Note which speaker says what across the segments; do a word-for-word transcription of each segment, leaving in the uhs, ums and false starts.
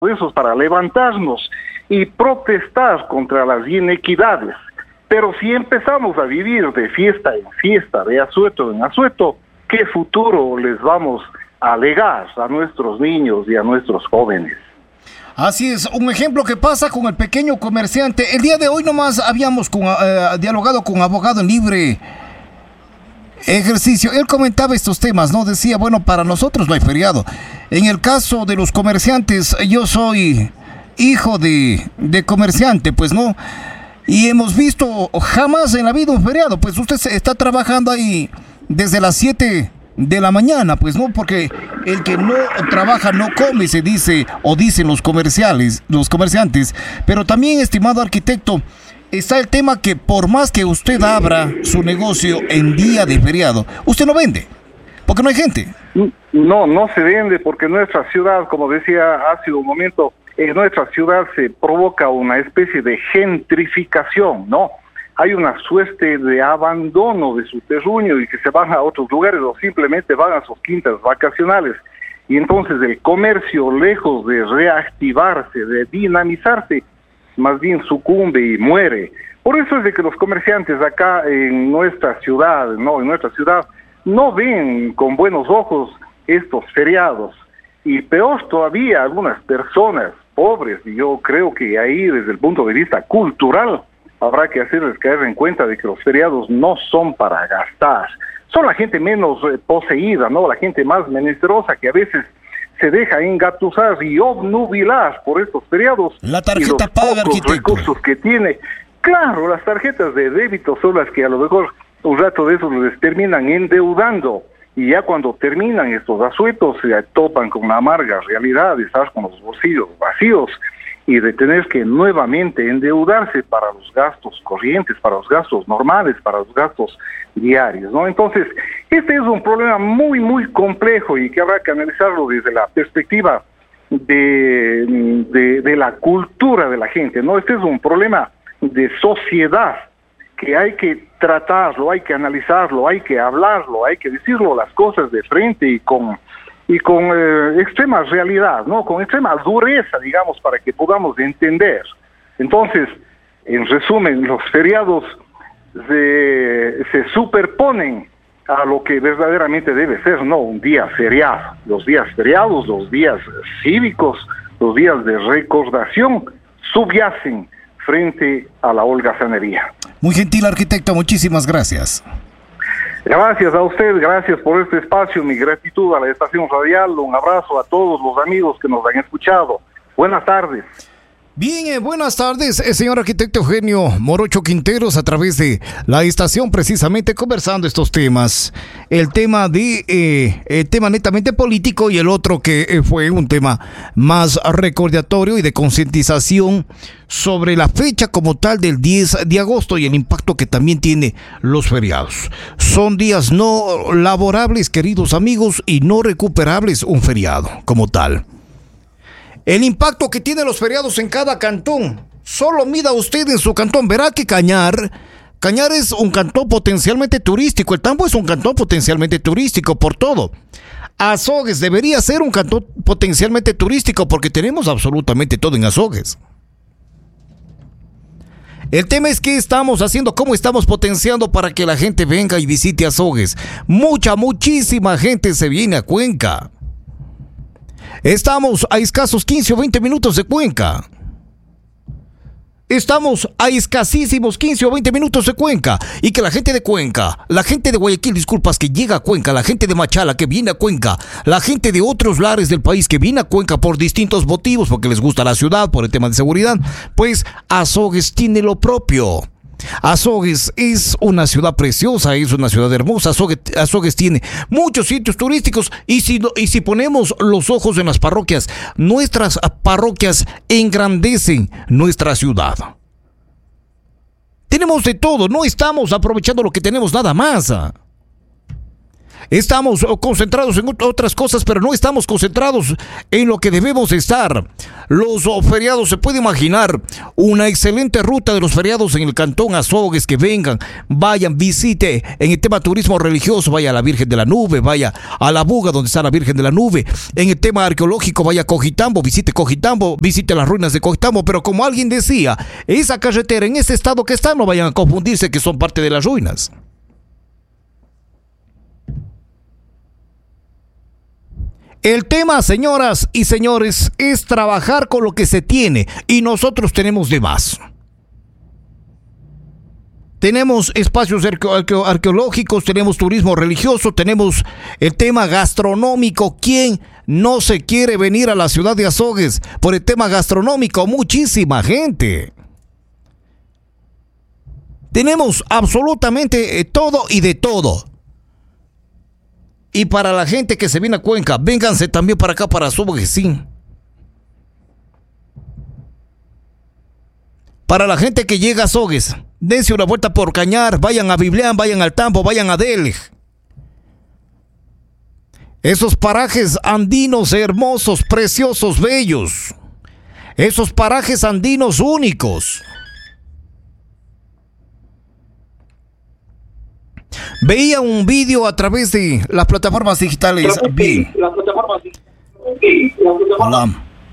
Speaker 1: eso es para levantarnos y protestar contra las inequidades. Pero si empezamos a vivir de fiesta en fiesta, de asueto en asueto, ¿qué futuro les vamos a legar a nuestros niños y a nuestros jóvenes?
Speaker 2: Así es, un ejemplo que pasa con el pequeño comerciante. El día de hoy nomás habíamos con, eh, dialogado con un abogado en libre ejercicio. Él comentaba estos temas, ¿no? Decía, bueno, para nosotros no hay feriado. En el caso de los comerciantes, yo soy hijo de, de comerciante, pues no. Y hemos visto jamás en la vida un feriado. Pues usted está trabajando ahí desde las siete de la mañana, pues no, porque el que no trabaja no come, se dice, o dicen los comerciales, los comerciantes. Pero también, estimado arquitecto, está el tema que por más que usted abra su negocio en día de feriado, usted no vende, porque no hay gente.
Speaker 1: No, no se vende porque nuestra ciudad, como decía hace un momento, en nuestra ciudad se provoca una especie de gentrificación, ¿no? Hay una suerte de abandono de su terruño y que se van a otros lugares o simplemente van a sus quintas vacacionales. Y entonces el comercio, lejos de reactivarse, de dinamizarse, más bien sucumbe y muere. Por eso es de que los comerciantes acá en nuestra ciudad, no, en nuestra ciudad, no ven con buenos ojos estos feriados. Y peor todavía, algunas personas pobres, y yo creo que ahí desde el punto de vista cultural habrá que hacerles caer en cuenta de que los feriados no son para gastar. Son la gente menos eh, poseída, ¿no? La gente más menesterosa que a veces se deja engatusar y obnubilar por estos feriados.
Speaker 2: La tarjeta paga, arquitecto.
Speaker 1: Recursos que tiene. Claro, las tarjetas de débito son las que a lo mejor un rato de esos les terminan endeudando. Y ya cuando terminan estos asuetos se topan con una amarga realidad de estar con los bolsillos vacíos y de tener que nuevamente endeudarse para los gastos corrientes, para los gastos normales, para los gastos diarios, ¿no? Entonces, este es un problema muy, muy complejo y que habrá que analizarlo desde la perspectiva de, de, de la cultura de la gente, ¿no? Este es un problema de sociedad que hay que tratarlo, hay que analizarlo, hay que hablarlo, hay que decirlo las cosas de frente y con y con eh, extrema realidad, ¿no? Con extrema dureza, digamos, para que podamos entender. Entonces, en resumen, los feriados se, se superponen a lo que verdaderamente debe ser, ¿no? Un día feriado. Los días feriados, los días cívicos, los días de recordación subyacen frente a la holgazanería.
Speaker 2: Muy gentil, arquitecto, muchísimas gracias.
Speaker 1: Gracias a usted, gracias por este espacio, mi gratitud a la estación radial, un abrazo a todos los amigos que nos han escuchado. Buenas tardes.
Speaker 2: Bien, eh, buenas tardes, eh, señor arquitecto Eugenio Morocho Quinteros, a través de la estación, precisamente conversando estos temas. El tema de, eh, el tema netamente político y el otro que eh, fue un tema más recordatorio y de concientización sobre la fecha como tal del diez de agosto y el impacto que también tiene los feriados. Son días no laborables, queridos amigos, y no recuperables un feriado como tal. El impacto que tienen los feriados en cada cantón. Solo mida usted en su cantón. Verá que Cañar, Cañar es un cantón potencialmente turístico. El Tambo es un cantón potencialmente turístico por todo. Azogues debería ser un cantón potencialmente turístico porque tenemos absolutamente todo en Azogues. El tema es qué estamos haciendo, cómo estamos potenciando para que la gente venga y visite Azogues. Mucha, muchísima gente se viene a Cuenca. Estamos a escasos quince o veinte minutos de Cuenca. Estamos a escasísimos quince o veinte minutos de Cuenca. Y que la gente de Cuenca, la gente de Guayaquil, disculpas, que llega a Cuenca, la gente de Machala que viene a Cuenca, la gente de otros lares del país que viene a Cuenca por distintos motivos, porque les gusta la ciudad, por el tema de seguridad, pues Azogues tiene lo propio. Azogues es una ciudad preciosa, es una ciudad hermosa. Azogues, Azogues tiene muchos sitios turísticos y si, y si ponemos los ojos en las parroquias, nuestras parroquias engrandecen nuestra ciudad. Tenemos de todo, no estamos aprovechando lo que tenemos nada más. Estamos concentrados en otras cosas, pero no estamos concentrados en lo que debemos estar. Los feriados, se puede imaginar una excelente ruta de los feriados en el Cantón Azogues, que vengan, vayan, visite en el tema turismo religioso, vaya a la Virgen de la Nube, vaya a La Buga donde está la Virgen de la Nube. En el tema arqueológico, vaya a Cojitambo, visite Cojitambo, visite las ruinas de Cojitambo, pero como alguien decía, esa carretera en ese estado que está, no vayan a confundirse que son parte de las ruinas. El tema, señoras y señores, es trabajar con lo que se tiene y nosotros tenemos de más. Tenemos espacios arqueo- arqueológicos, tenemos turismo religioso, tenemos el tema gastronómico. ¿Quién no se quiere venir a la ciudad de Azogues por el tema gastronómico? Muchísima gente. Tenemos absolutamente todo y de todo. Y para la gente que se viene a Cuenca, vénganse también para acá, para Azogues, sí. Para la gente que llega a Azogues, dense una vuelta por Cañar, vayan a Biblián, vayan al Tambo, vayan a Delj. Esos parajes andinos hermosos, preciosos, bellos. Esos parajes andinos únicos. Veía un vídeo a través de las plataformas digitales. Bien. Hola.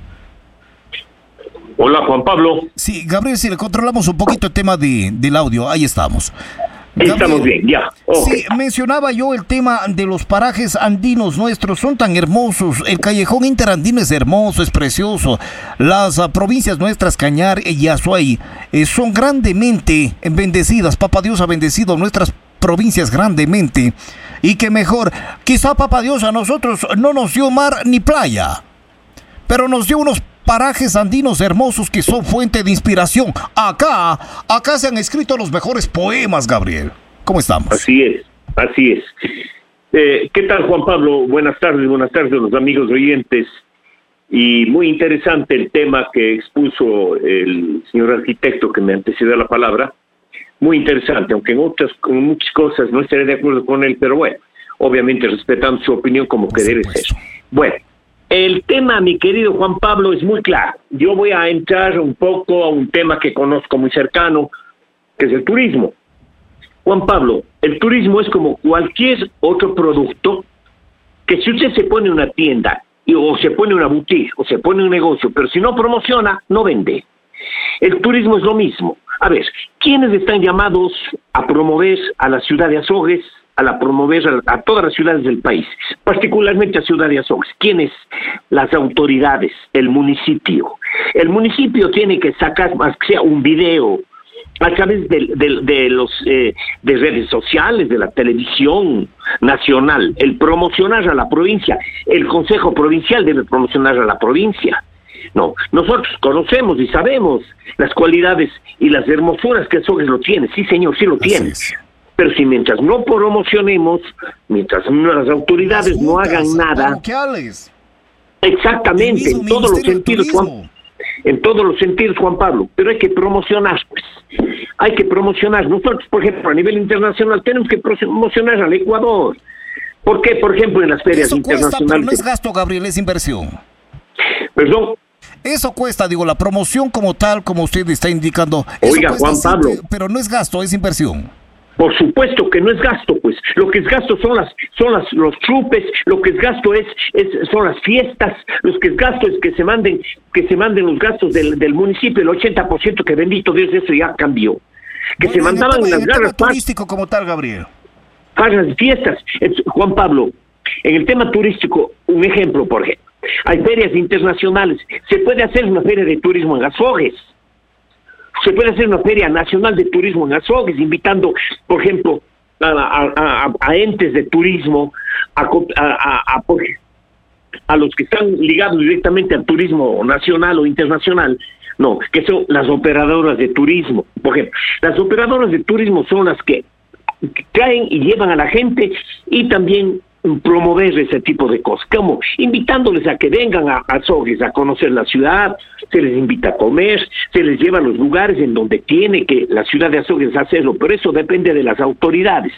Speaker 3: Hola, Juan Pablo.
Speaker 2: Sí, Gabriel, si le controlamos un poquito el tema de, del audio, ahí estamos.
Speaker 3: Gabriel, estamos bien, ya. Okay.
Speaker 2: Sí, mencionaba yo el tema de los parajes andinos nuestros, son tan hermosos. El callejón interandino es hermoso, es precioso. Las uh, provincias nuestras, Cañar y Azuay, eh, son grandemente bendecidas. Papá Dios ha bendecido nuestras provincias grandemente. Y que mejor, quizá Papá Dios a nosotros no nos dio mar ni playa, pero nos dio unos parajes andinos hermosos que son fuente de inspiración. Acá, acá se han escrito los mejores poemas, Gabriel. ¿Cómo estamos?
Speaker 3: Así es, así es. Eh, ¿Qué tal, Juan Pablo? Buenas tardes, buenas tardes a los amigos oyentes. Y muy interesante el tema que expuso el señor arquitecto que me antecedió la palabra. Muy interesante, aunque en otras, en muchas cosas no estaré de acuerdo con él, pero bueno, obviamente respetando su opinión como que debe ser. Bueno. El tema, mi querido Juan Pablo, es muy claro. Yo voy a entrar un poco a un tema que conozco muy cercano, que es el turismo. Juan Pablo, el turismo es como cualquier otro producto que si usted se pone una tienda, o se pone una boutique, o se pone un negocio, pero si no promociona, no vende. El turismo es lo mismo. A ver, ¿quiénes están llamados a promover a la ciudad de Azogues, a la promover a, a todas las ciudades del país, particularmente a Ciudad de Azogues? ¿Quiénes? Las autoridades, el municipio. El municipio tiene que sacar, más que sea un video, a través de, de, de los eh, de redes sociales, de la televisión nacional, el promocionar a la provincia. El Consejo Provincial debe promocionar a la provincia. No, nosotros conocemos y sabemos las cualidades y las hermosuras que Azogues lo tiene. Sí, señor, sí lo tiene. Pero si mientras no promocionemos, mientras las autoridades las no hagan nada, exactamente, en todos los sentidos, Juan, en todos los sentidos, Juan Pablo, pero hay que promocionar, pues, hay que promocionar. Nosotros, por ejemplo, a nivel internacional, tenemos que promocionar al Ecuador. ¿Por qué? Por ejemplo, en las ferias
Speaker 2: Eso
Speaker 3: internacionales.
Speaker 2: Cuesta, pero no es gasto, Gabriel, es inversión.
Speaker 3: Perdón.
Speaker 2: Eso cuesta, digo, la promoción como tal, como usted está indicando.
Speaker 3: Oiga, Juan Pablo.
Speaker 2: Sí, pero no es gasto, es inversión.
Speaker 3: Por supuesto que no es gasto, pues. Lo que es gasto son las, son las, los trupes, lo que es gasto es, es, son las fiestas, lo que es gasto es que se manden, que se manden los gastos del, del municipio, el ochenta por ciento que bendito Dios eso ya cambió. Que
Speaker 2: bueno,
Speaker 3: se mandaban en las garras
Speaker 2: turístico como tal, Gabriel.
Speaker 3: Para las fiestas. Es, Juan Pablo, en el tema turístico, un ejemplo, por ejemplo, hay ferias internacionales. Se puede hacer una feria de turismo en Azogues. Se puede hacer una feria nacional de turismo en Azogues, invitando, por ejemplo, a, a, a, a entes de turismo, a, a, a, a los que están ligados directamente al turismo nacional o internacional, no, que son las operadoras de turismo. Por ejemplo, las operadoras de turismo son las que traen y llevan a la gente y también promover ese tipo de cosas, como invitándoles a que vengan a Azogues a conocer la ciudad, se les invita a comer, se les lleva a los lugares en donde tiene que la ciudad de Azogues hacerlo, pero eso depende de las autoridades.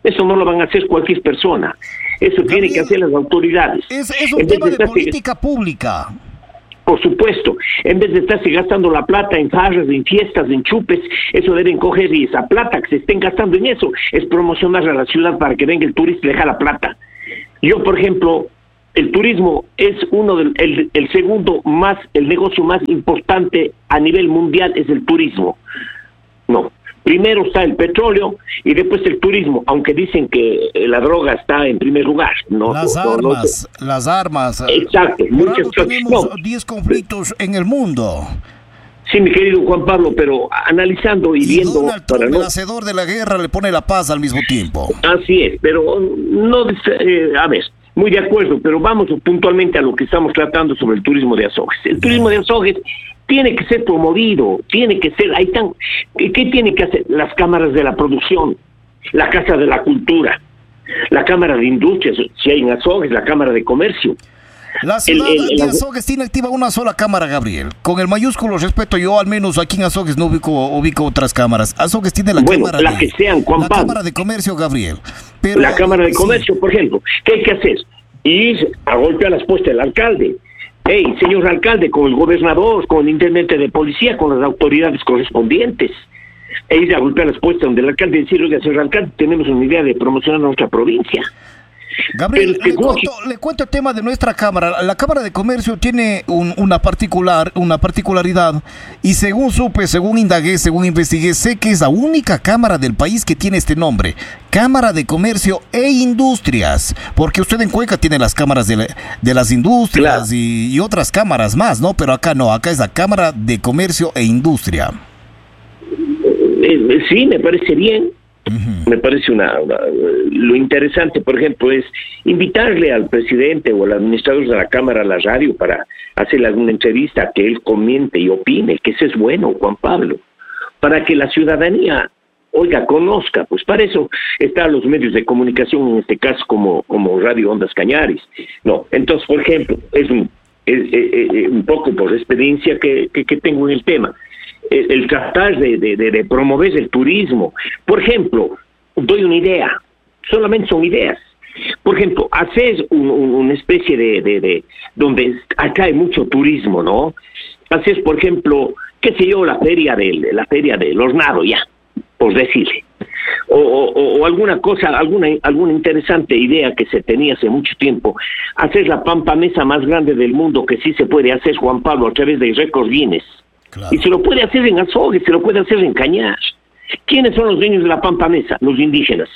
Speaker 3: Eso no lo van a hacer cualquier persona. Eso Gabriel, tiene que hacer las autoridades.
Speaker 2: Es, es un tema de, de política pública.
Speaker 3: Por supuesto, en vez de estarse gastando la plata en farras, en fiestas, en chupes, eso deben coger, y esa plata que se estén gastando en eso es promocionar a la ciudad para que venga el turista y deja la plata. Yo, por ejemplo, el turismo es uno del el, el segundo más, el negocio más importante a nivel mundial es el turismo. No. Primero está el petróleo y después el turismo, aunque dicen que la droga está en primer lugar. No,
Speaker 2: las
Speaker 3: no,
Speaker 2: armas,
Speaker 3: no,
Speaker 2: las armas.
Speaker 3: Exacto.
Speaker 2: Por algo tenemos diez no. conflictos en el mundo.
Speaker 3: Sí, mi querido Juan Pablo, pero analizando y, y viendo...
Speaker 2: Donald Trump, para no... el hacedor de la guerra, le pone la paz al mismo tiempo.
Speaker 3: Así es, pero no... Eh, a ver, muy de acuerdo, pero vamos puntualmente a lo que estamos tratando sobre el turismo de Azogues. El turismo de Azogues tiene que ser promovido, tiene que ser... Ahí están, ¿qué, ¿Qué tiene que hacer? Las cámaras de la producción, la Casa de la Cultura, la Cámara de Industrias, si hay en Azogues, la Cámara de Comercio.
Speaker 2: La ciudad el, el, el, de Azogues tiene activa una sola cámara, Gabriel. Con el mayúsculo respeto, yo al menos aquí en Azogues no ubico, ubico otras cámaras. Azogues tiene la
Speaker 3: bueno,
Speaker 2: cámara
Speaker 3: la
Speaker 2: de,
Speaker 3: que sean, Juan
Speaker 2: la
Speaker 3: Pablo.
Speaker 2: Cámara de Comercio, Gabriel. Pero,
Speaker 3: la Cámara de
Speaker 2: sí.
Speaker 3: Comercio, por ejemplo. ¿Qué hay que hacer? Ir a golpear las puestas del alcalde. Hey, señor alcalde, con el gobernador, con el intendente de policía, con las autoridades correspondientes. E ir a golpear las puestas donde el alcalde dice, oiga, señor alcalde, tenemos una idea de promocionar nuestra provincia.
Speaker 2: Gabriel, le cuento, le cuento el tema de nuestra cámara. La Cámara de Comercio tiene un, una particular, una particularidad, y según supe, según indagué, según investigué, sé que es la única cámara del país que tiene este nombre, Cámara de Comercio e Industrias, porque usted en Cuenca tiene las cámaras de, la, de las industrias, claro, y, y otras cámaras más, ¿no? Pero acá no, acá es la Cámara de Comercio e Industria.
Speaker 3: Eh, sí, me parece bien. Uh-huh. Me parece una, una... Lo interesante, por ejemplo, es invitarle al presidente o al administrador de la Cámara a la radio para hacerle alguna entrevista, que él comente y opine, que eso es bueno, Juan Pablo, para que la ciudadanía, oiga, conozca. Pues para eso están los medios de comunicación, en este caso como, como Radio Ondas Cañaris. No, entonces, por ejemplo, es un, es, es, es un poco por experiencia que, que, que tengo en el tema. El, el tratar de, de, de, de promover el turismo. Por ejemplo, doy una idea, solamente son ideas. Por ejemplo, hacer un, un, una especie de, de, de, donde acá hay mucho turismo, ¿no? Hacer, por ejemplo, qué sé yo, la feria de la feria del hornado, ya, por decirle. O, o, o alguna cosa, alguna, alguna interesante idea que se tenía hace mucho tiempo, hacer la Pampa Mesa más grande del mundo, que sí se puede hacer, Juan Pablo, a través de récord Guinness. Claro. Y se lo puede hacer en Azogues, se lo puede hacer en Cañar. ¿Quiénes son los dueños de la Pampa Mesa? Los indígenas.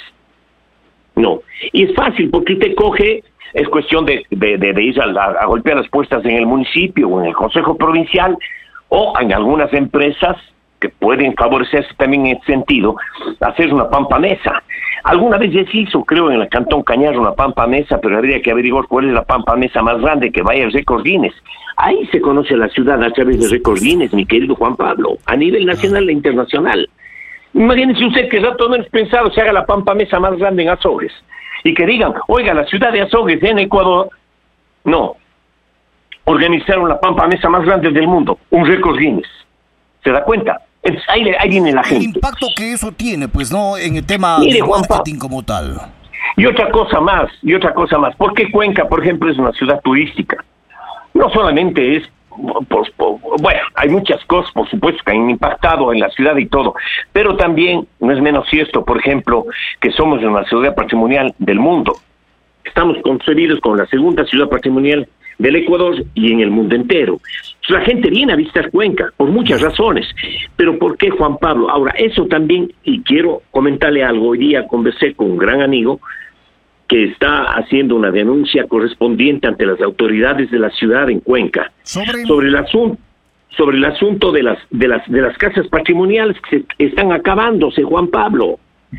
Speaker 3: No. Y es fácil, porque usted coge, es cuestión de, de, de, de ir a, a golpear las puestas en el municipio o en el Consejo Provincial, o en algunas empresas que pueden favorecerse también en ese sentido, hacer una Pampa Mesa. Alguna vez ya se hizo, creo, en el Cantón Cañar una Pampa Mesa, pero habría que averiguar cuál es la Pampa Mesa más grande que vaya al récord Guinness. Ahí se conoce la ciudad a través de récord Guinness, mi querido Juan Pablo, a nivel nacional e internacional. Imagínese usted que rato menos pensado se haga la Pampa Mesa más grande en Azogues, y que digan, oiga, la ciudad de Azogues en Ecuador, no, organizaron la Pampa Mesa más grande del mundo, un récord Guinness. ¿Se da cuenta? Entonces, ahí, ahí viene la gente.
Speaker 2: El impacto que eso tiene, pues, ¿no? En el tema
Speaker 3: Mire,
Speaker 2: de
Speaker 3: Juan
Speaker 2: marketing
Speaker 3: Pa-
Speaker 2: como tal.
Speaker 3: Y otra cosa más, y otra cosa más. ¿Por qué Cuenca, por ejemplo, es una ciudad turística? No solamente es, pues, bueno, hay muchas cosas, por supuesto, que han impactado en la ciudad y todo, pero también no es menos cierto, por ejemplo, que somos una ciudad patrimonial del mundo. Estamos concebidos como la segunda ciudad patrimonial del Ecuador y en el mundo entero. La gente viene a visitar Cuenca por muchas razones, pero ¿por qué, Juan Pablo? Ahora, eso también, y quiero comentarle algo, hoy día conversé con un gran amigo que está haciendo una denuncia correspondiente ante las autoridades de la ciudad en Cuenca sobre, sobre el asunto sobre el asunto de las de las de las casas patrimoniales que se están acabándose, Juan Pablo.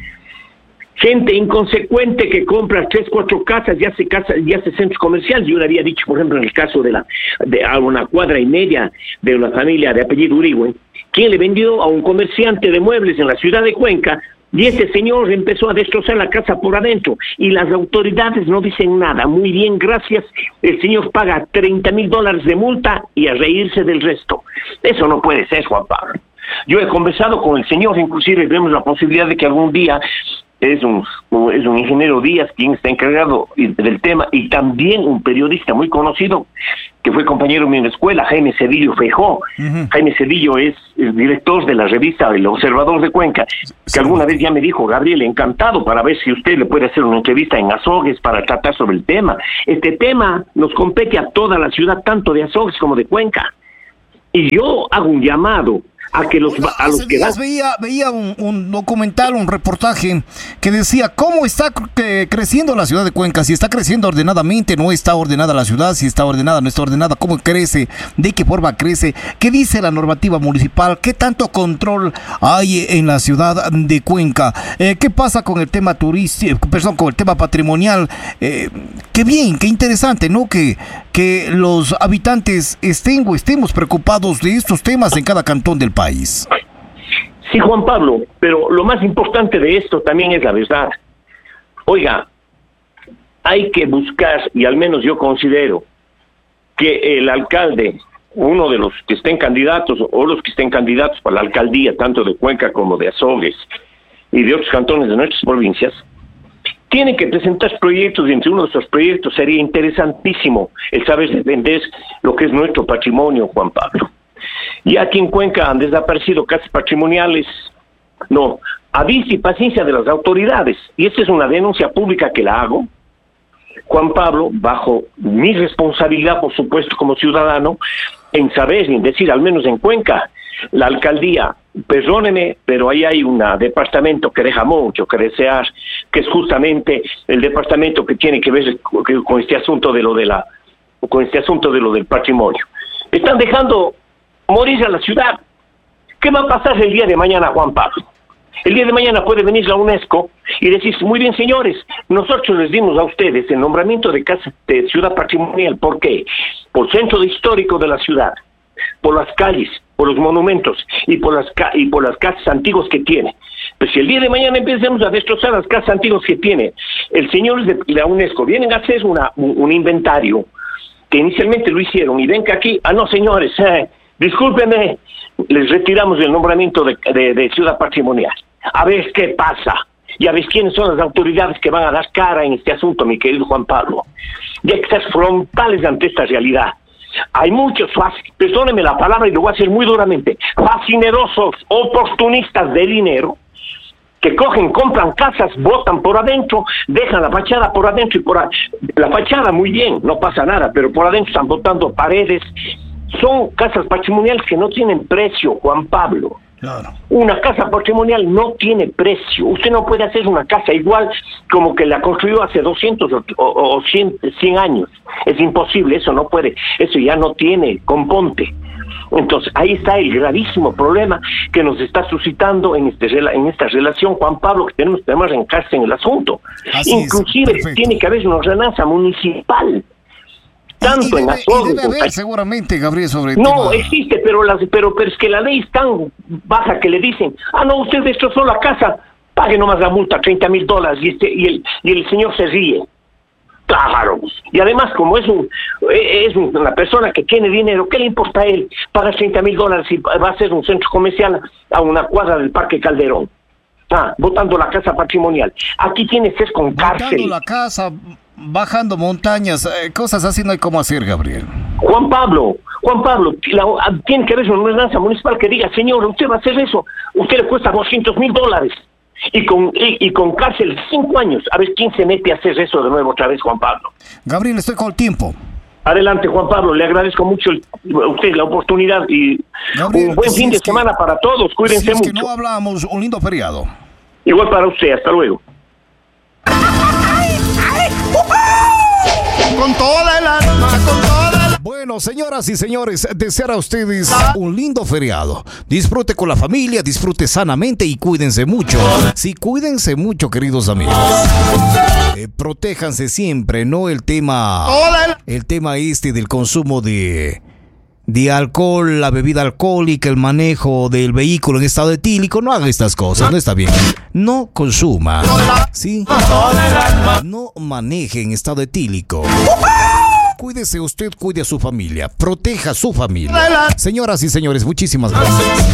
Speaker 3: Gente inconsecuente que compra tres, cuatro casas y hace casas y hace centros comerciales. Yo le había dicho, por ejemplo, en el caso de la de a una cuadra y media de una familia de apellido Uribe, quien le vendió a un comerciante de muebles en la ciudad de Cuenca, y ese señor empezó a destrozar la casa por adentro, y las autoridades no dicen nada. Muy bien, gracias. El señor paga treinta mil dólares de multa y a reírse del resto. Eso no puede ser, Juan Pablo. Yo he conversado con el señor, inclusive vemos la posibilidad de que algún día es un, es un ingeniero Díaz quien está encargado del tema, y también un periodista muy conocido que fue compañero mío en la escuela, Jaime Cedillo Feijó. Uh-huh. Jaime Cedillo es el director de la revista El Observador de Cuenca, que sí, alguna vez ya me dijo: Gabriel, encantado para ver si usted le puede hacer una entrevista en Azogues para tratar sobre el tema. Este tema nos compete a toda la ciudad, tanto de Azogues como de Cuenca. Y yo hago un llamado a que los, a los que dan...
Speaker 2: veía veía un, un documental, un reportaje que decía cómo está cre- creciendo la ciudad de Cuenca, si está creciendo ordenadamente, no está ordenada la ciudad, si está ordenada, no está ordenada, cómo crece, de qué forma crece, qué dice la normativa municipal, qué tanto control hay en la ciudad de Cuenca, eh, qué pasa con el tema turístico, perdón, con el tema patrimonial. Eh, qué bien, qué interesante, ¿no? Que, que los habitantes estén o estemos preocupados de estos temas en cada cantón del país. País.
Speaker 3: Sí, Juan Pablo, pero lo más importante de esto también es la verdad. Oiga, hay que buscar, y al menos yo considero que el alcalde, uno de los que estén candidatos o los que estén candidatos para la alcaldía, tanto de Cuenca como de Azogues y de otros cantones de nuestras provincias, tienen que presentar proyectos, y entre uno de esos proyectos sería interesantísimo el saber defender lo que es nuestro patrimonio, Juan Pablo. Y aquí en Cuenca han desaparecido casas patrimoniales. No, aviso y paciencia de las autoridades. Y esta es una denuncia pública que la hago, Juan Pablo, bajo mi responsabilidad, por supuesto, como ciudadano, en saber, en decir, al menos en Cuenca, la alcaldía, perdóneme, pero ahí hay un departamento que deja mucho que desear, que es justamente el departamento que tiene que ver con este asunto de lo de la, con este asunto de lo del patrimonio. Están dejando morir a la ciudad. ¿Qué va a pasar el día de mañana, Juan Pablo? El día de mañana puede venir la UNESCO y decir: muy bien, señores, nosotros les dimos a ustedes el nombramiento de casa de ciudad patrimonial. ¿Por qué? Por centro histórico de la ciudad, por las calles, por los monumentos y por las ca- y por las casas antiguas que tiene. Pues si el día de mañana empecemos a destrozar las casas antiguas que tiene, el señor de la UNESCO vienen a hacer una, un, un inventario, que inicialmente lo hicieron, y ven que aquí, ah no, señores, eh, discúlpenme, les retiramos el nombramiento de, de, de ciudad patrimonial. A ver qué pasa. Y a ver quiénes son las autoridades que van a dar cara en este asunto, mi querido Juan Pablo. Y hay que ser frontales ante esta realidad. Hay muchos, perdónenme la palabra y lo voy a hacer muy duramente, fascinerosos, oportunistas de dinero, que cogen, compran casas, botan por adentro, dejan la fachada por adentro y por a... la fachada muy bien, no pasa nada, pero por adentro están botando paredes. Son casas patrimoniales que no tienen precio, Juan Pablo. Claro. Una casa patrimonial no tiene precio. Usted no puede hacer una casa igual como que la construyó hace doscientos o, o, o cien, cien años. Es imposible, eso no puede. Eso ya no tiene componte. Entonces, ahí está el gravísimo problema que nos está suscitando en, este, en esta relación, Juan Pablo, que tenemos que arrancarse en el asunto. Así Inclusive es, tiene que haber una ordenanza municipal. Tanto
Speaker 2: y, y
Speaker 3: en
Speaker 2: debe,
Speaker 3: Azogues,
Speaker 2: y debe haber, seguramente, Gabriel, sobre
Speaker 3: no
Speaker 2: tema...
Speaker 3: existe, pero, las, pero pero es que la ley es tan baja que le dicen: ah, no, usted destrozó la casa, pague nomás la multa, treinta mil dólares, y, este, y, el, y el señor se ríe. Claro. Y además, como es un es una persona que tiene dinero, ¿qué le importa a él? Paga treinta mil dólares y va a hacer un centro comercial a una cuadra del Parque Calderón. Ah, botando la casa patrimonial. Aquí tiene que ser con cárcel.
Speaker 2: Botando la casa, bajando montañas, eh, cosas así no hay cómo hacer, Gabriel.
Speaker 3: Juan Pablo, Juan Pablo, la, tiene que haber una ordenanza municipal que diga: señor, usted va a hacer eso, usted le cuesta doscientos mil dólares. Y con, y, y con cárcel cinco años. A ver quién se mete a hacer eso de nuevo otra vez, Juan Pablo.
Speaker 2: Gabriel, estoy con el tiempo.
Speaker 3: Adelante, Juan Pablo, le agradezco mucho el, a usted la oportunidad y Gabriel, un buen si fin de que, semana para todos. Cuídense si es mucho.
Speaker 2: Que no hablamos, un lindo feriado.
Speaker 3: Igual para usted, hasta luego.
Speaker 2: Con toda el alma, con toda el... Bueno, señoras y señores, desear a ustedes un lindo feriado. Disfrute con la familia, disfrute sanamente y cuídense mucho. Sí, cuídense mucho, queridos amigos. Eh, protéjanse siempre, ¿no? El tema, el tema este del consumo de... de alcohol, la bebida alcohólica, el manejo del vehículo en estado etílico. No haga estas cosas, no está bien. No consuma, ¿sí? No maneje en estado etílico. Cuídese usted, cuide a su familia, proteja a su familia. Señoras y señores, muchísimas gracias.